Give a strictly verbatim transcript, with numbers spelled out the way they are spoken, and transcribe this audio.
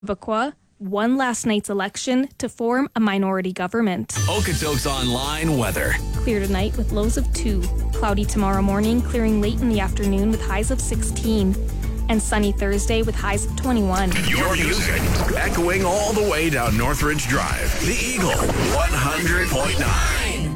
Ocotillo won last night's election to form a minority government. Okotoks Online weather. Clear tonight with lows of two. Cloudy tomorrow morning, clearing late in the afternoon with highs of sixteen. And sunny Thursday with highs of twenty-one. Your music echoing all the way down Northridge Drive. The Eagle one hundred point nine.